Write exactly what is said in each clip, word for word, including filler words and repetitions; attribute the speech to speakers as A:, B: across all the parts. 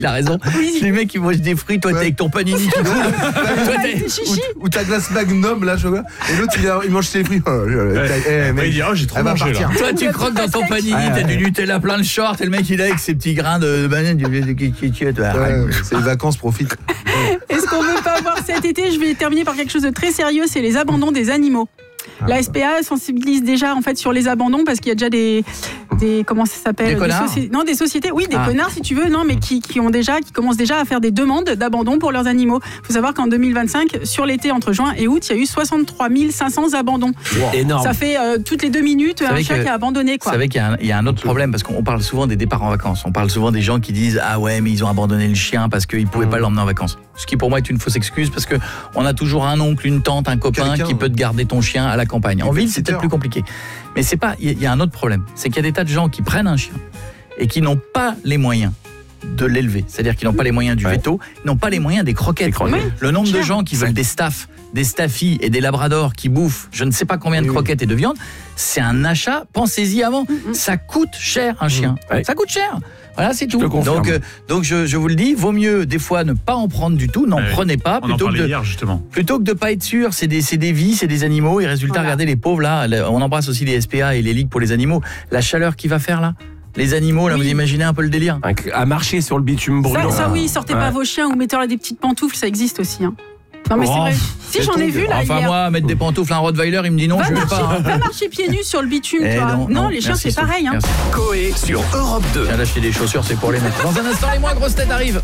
A: Il a raison.
B: Oui.
A: Les mecs, ils mangent des fruits, toi, ouais. t'es avec ton panini. Tu vois toi,
B: t'es...
C: Ou, ou ta glace Magnum, là, je vois. Et l'autre, il, a, il mange ses fruits. Oh,
D: ouais.
C: eh, mec,
D: il dit, oh, j'ai trop mangé, là.
A: Toi, tu croques dans ton panini, ah, t'as ouais. du Nutella plein de shorts, et le mec, il est avec ses petits grains de banane, du lait de Kiki.
C: C'est les vacances, profite.
B: Est-ce qu'on veut pas voir cet été? Je vais terminer par quelque chose de très sérieux, c'est les abandons des animaux. La S P A sensibilise déjà en fait sur les abandons parce qu'il y a déjà des, des comment ça s'appelle
A: des connards
B: des soci... non des sociétés oui des
A: ah.
B: connards si tu veux non mais qui, qui ont déjà qui commencent déjà à faire des demandes d'abandon pour leurs animaux. Il faut savoir qu'en deux mille vingt-cinq sur l'été entre juin et août il y a eu soixante-trois mille cinq cents abandons.
D: Wow. Énorme.
B: Ça fait euh, toutes les deux minutes un chat qui a abandonné quoi.
A: Vous savez qu'il y a, un, il y a un autre problème parce qu'on parle souvent des départs en vacances. On parle souvent des gens qui disent ah ouais mais ils ont abandonné le chien parce qu'ils pouvaient mmh. pas l'emmener en vacances. Ce qui pour moi est une fausse excuse parce que on a toujours un oncle, une tante, un copain Quelqu'un, qui peut te garder ton chien à la campagne. En ville c'est peut-être plus compliqué. Mais c'est pas, il y, y a un autre problème, c'est qu'il y a des tas de gens qui prennent un chien et qui n'ont pas les moyens de l'élever. C'est-à-dire qu'ils n'ont pas les moyens du ouais. veto, ils n'ont pas les moyens des croquettes. Des croquettes. Oui. Le nombre Cher. de gens qui veulent des staffs, des staffies et des labradors qui bouffent je ne sais pas combien de oui. croquettes et de viande, c'est un achat, pensez-y avant. Mm-hmm. Ça coûte cher un chien. Mm-hmm. Ouais. Ça coûte cher. Voilà, c'est tout. Donc, euh, donc je, je vous le dis, vaut mieux des fois ne pas en prendre du tout, n'en ouais, prenez pas.
D: On
A: plutôt
D: en
A: que de,
D: hier, justement. Plutôt
A: que de pas être sûr, c'est des, c'est des vies, c'est des animaux. Et résultat, voilà. regardez les pauvres là, on embrasse aussi les S P A et les ligues pour les animaux. La chaleur qu'il va faire là. Les animaux, là, oui. vous imaginez un peu le délire.
D: À marcher sur le bitume brûlant.
B: Ça, ça oui, sortez ouais. pas vos chiens ou mettez-leur des petites pantoufles, ça existe aussi. Hein. Non mais oh, c'est vrai. Si j'en ai vu là
A: enfin
B: hier.
A: moi mettre des pantoufles à un Rottweiler il me dit non
B: va
A: je
B: marcher,
A: veux pas.
B: Va marcher pieds nus sur le bitume
A: eh
B: toi.
A: Non,
B: non,
A: non
B: les chiens
A: merci,
B: c'est pareil hein.
E: Coé sur Europe deux.
A: Viens d'acheter des chaussures c'est pour les mettre. Dans un instant les moins grosses têtes arrivent.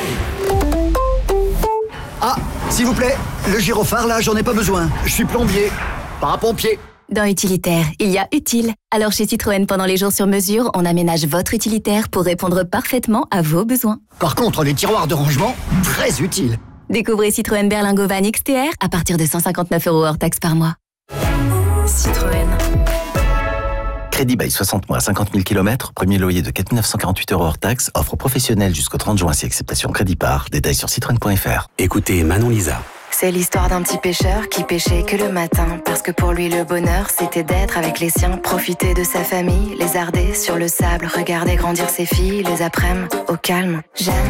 F: Ah s'il vous plaît, le gyrophare là j'en ai pas besoin. Je suis plombier, pas un pompier.
G: Dans Utilitaire, il y a utile. Alors chez Citroën, pendant les jours sur mesure, on aménage votre utilitaire pour répondre parfaitement à vos besoins.
F: Par contre, les tiroirs de rangement, très utiles.
G: Découvrez Citroën Berlingo Van X T R à partir de cent cinquante-neuf euros hors taxe par mois.
H: Citroën.
I: Crédit bail soixante mois, cinquante mille kilomètres, premier loyer de quatre mille neuf cent quarante-huit euros hors taxe, offre professionnelle jusqu'au trente juin si acceptation crédit par. Détails sur citroën point f r.
E: Écoutez Manon Lisa.
H: C'est l'histoire d'un petit pêcheur qui pêchait que le matin. Parce que pour lui le bonheur c'était d'être avec les siens. Profiter de sa famille, lézarder sur le sable. Regarder grandir ses filles, les après-midi au calme. J'aime